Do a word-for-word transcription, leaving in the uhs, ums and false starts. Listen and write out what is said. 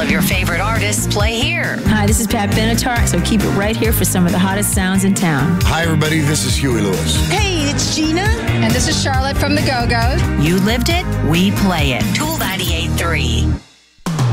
of your favorite artists play here. Hi, this is Pat Benatar, so keep it right here for some of the hottest sounds in town. Hi, everybody. This is Huey Lewis. Hey, it's Gina. And this is Charlotte from the Go-Go's. You lived it, we play it. Tool ninety-eight point three.